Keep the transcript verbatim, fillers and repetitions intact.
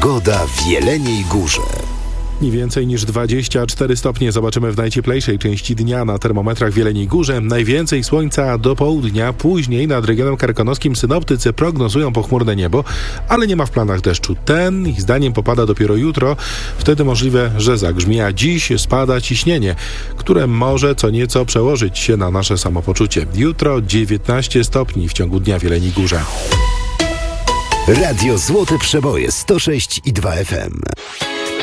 Pogoda w Jeleniej Górze. Nie więcej niż dwadzieścia cztery stopnie zobaczymy w najcieplejszej części dnia na termometrach w Jeleniej Górze. Najwięcej słońca do południa, później nad regionem karkonoskim synoptycy prognozują pochmurne niebo, ale nie ma w planach deszczu. Ten, ich zdaniem, popada dopiero jutro. Wtedy możliwe, że zagrzmi, a dziś spada ciśnienie, które może co nieco przełożyć się na nasze samopoczucie. Jutro dziewiętnaście stopni w ciągu dnia w Jeleniej Górze. Radio Złote Przeboje sto sześć i dwa F M.